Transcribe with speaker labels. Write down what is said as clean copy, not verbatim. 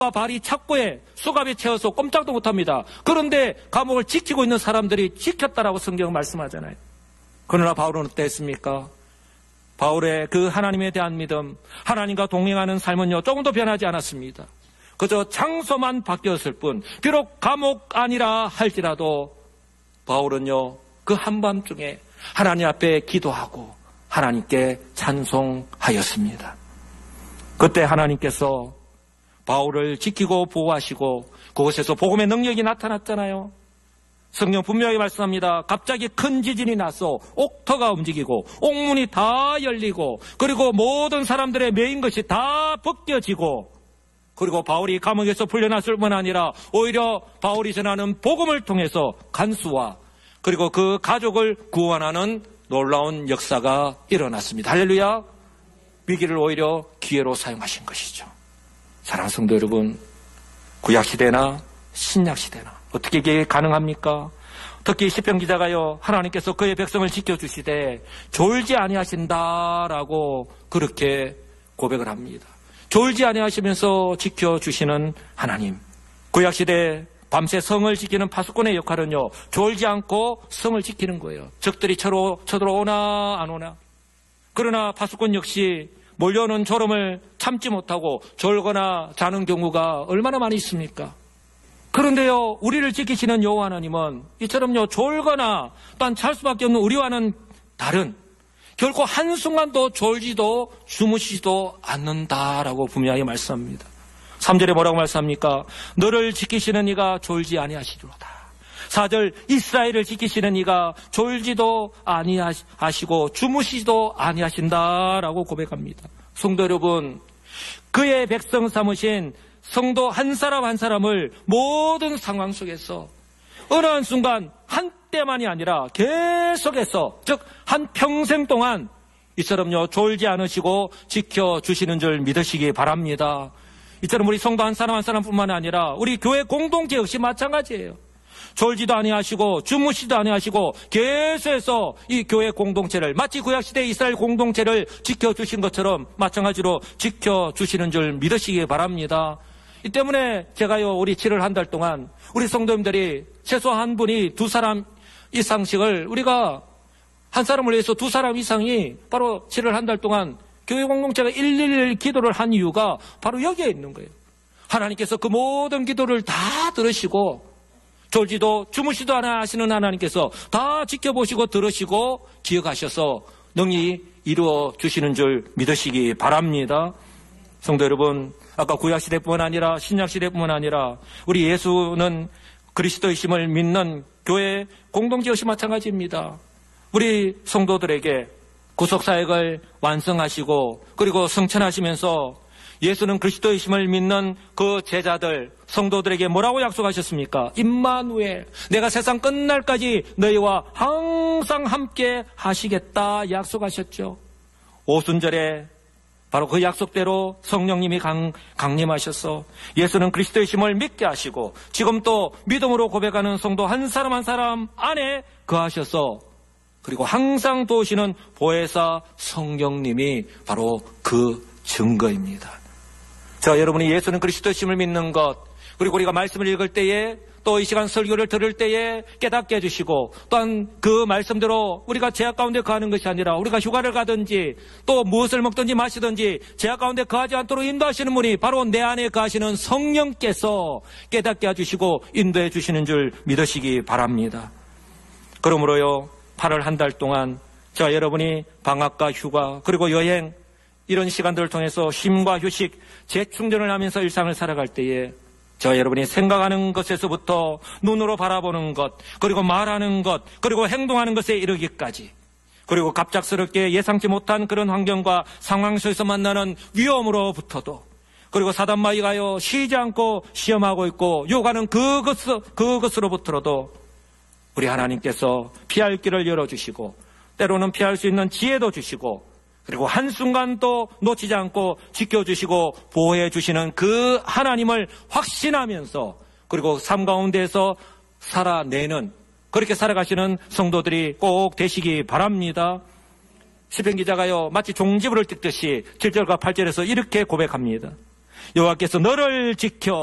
Speaker 1: 발이 착고에 수갑에 채워서 꼼짝도 못합니다. 그런데 감옥을 지키고 있는 사람들이 지켰다라고 성경은 말씀하잖아요. 그러나 바울은 어땠습니까? 바울의 그 하나님에 대한 믿음, 하나님과 동행하는 삶은요, 조금도 변하지 않았습니다. 그저 장소만 바뀌었을 뿐, 비록 감옥 아니라 할지라도 바울은요, 그 한밤중에 하나님 앞에 기도하고 하나님께 찬송하였습니다. 그때 하나님께서 바울을 지키고 보호하시고 그곳에서 복음의 능력이 나타났잖아요. 성경 분명히 말씀합니다. 갑자기 큰 지진이 나서 옥터가 움직이고 옥문이 다 열리고 그리고 모든 사람들의 매인 것이 다 벗겨지고 그리고 바울이 감옥에서 풀려났을 뿐 아니라 오히려 바울이 전하는 복음을 통해서 간수와 그리고 그 가족을 구원하는 놀라운 역사가 일어났습니다. 할렐루야. 위기를 오히려 기회로 사용하신 것이죠. 사랑하는 성도 여러분, 구약시대나 신약시대나 어떻게 이게 가능합니까? 특히 시편 기자가요, 하나님께서 그의 백성을 지켜주시되 졸지 아니하신다라고 그렇게 고백을 합니다. 졸지 아니하시면서 지켜주시는 하나님. 구약시대 밤새 성을 지키는 파수꾼의 역할은요, 졸지 않고 성을 지키는 거예요. 적들이 쳐들어오나 안 오나. 그러나 파수꾼 역시 몰려오는 졸음을 참지 못하고 졸거나 자는 경우가 얼마나 많이 있습니까? 그런데요, 우리를 지키시는 여호와 하나님은 이처럼요, 졸거나 또한 잘 수밖에 없는 우리와는 다른, 결코 한순간도 졸지도 주무시지도 않는다라고 분명히 말씀합니다. 3절에 뭐라고 말씀합니까? 너를 지키시는 이가 졸지 아니하시리로다. 4절, 이스라엘을 지키시는 이가 졸지도 아니하시고 주무시지도 아니하신다라고 고백합니다. 성도 여러분, 그의 백성 삼으신 성도 한 사람 한 사람을 모든 상황 속에서 어느 한순간 한때만이 아니라 계속해서, 즉 한평생 동안 이처럼요, 졸지 않으시고 지켜주시는 줄 믿으시기 바랍니다. 이처럼 우리 성도 한 사람 한 사람뿐만 아니라 우리 교회 공동체 역시 마찬가지예요. 졸지도 아니하시고 주무시도 아니하시고 계속해서 이 교회 공동체를 마치 구약시대 이스라엘 공동체를 지켜주신 것처럼 마찬가지로 지켜주시는 줄 믿으시기 바랍니다. 이 때문에 제가요, 우리 7월 한 달 동안 우리 성도님들이 최소 한 분이 2사람 이상씩을, 우리가 한 사람을 위해서 2사람 이상이 바로 7월 한 달 동안 교회 공동체가 111 기도를 한 이유가 바로 여기에 있는 거예요. 하나님께서 그 모든 기도를 다 들으시고 졸지도 주무시도 않아 하시는 하나님께서 다 지켜보시고 들으시고 기억하셔서 능히 이루어 주시는 줄 믿으시기 바랍니다. 성도 여러분, 아까 구약시대뿐만 아니라 신약시대뿐만 아니라 우리 예수는 그리스도이심을 믿는 교회 공동체 역시 마찬가지입니다. 우리 성도들에게 구속사역을 완성하시고 그리고 성천하시면서 예수는 그리스도이심을 믿는 그 제자들, 성도들에게 뭐라고 약속하셨습니까? 임마누엘, 내가 세상 끝날까지 너희와 항상 함께 하시겠다 약속하셨죠. 오순절에 바로 그 약속대로 성령님이 강림하셔서 예수는 그리스도이심을 믿게 하시고 지금 또 믿음으로 고백하는 성도 한 사람 한 사람 안에 거하셔서 그리고 항상 도우시는 보혜사 성령님이 바로 그 증거입니다. 자, 여러분이 예수는 그리스도심을 믿는 것, 그리고 우리가 말씀을 읽을 때에 또 이 시간 설교를 들을 때에 깨닫게 해주시고 또한 그 말씀대로 우리가 제약 가운데 거하는 것이 아니라 우리가 휴가를 가든지 또 무엇을 먹든지 마시든지 제약 가운데 거하지 않도록 인도하시는 분이 바로 내 안에 거하시는 성령께서 깨닫게 해주시고 인도해 주시는 줄 믿으시기 바랍니다. 그러므로요, 8월 한 달 동안 자, 여러분이 방학과 휴가 그리고 여행 이런 시간들을 통해서 쉼과 휴식, 재충전을 하면서 일상을 살아갈 때에 저 여러분이 생각하는 것에서부터 눈으로 바라보는 것, 그리고 말하는 것, 그리고 행동하는 것에 이르기까지, 그리고 갑작스럽게 예상치 못한 그런 환경과 상황 속에서 만나는 위험으로부터도, 그리고 사단마귀가요 쉬지 않고 시험하고 있고 요구하는 그것으로부터도 우리 하나님께서 피할 길을 열어주시고 때로는 피할 수 있는 지혜도 주시고 그리고 한순간도 놓치지 않고 지켜주시고 보호해 주시는 그 하나님을 확신하면서 그리고 삶 가운데에서 살아내는 그렇게 살아가시는 성도들이 꼭 되시기 바랍니다. 시편 기자가요 마치 종지부를 뜯듯이 7절과 8절에서 이렇게 고백합니다. 여호와께서 너를 지켜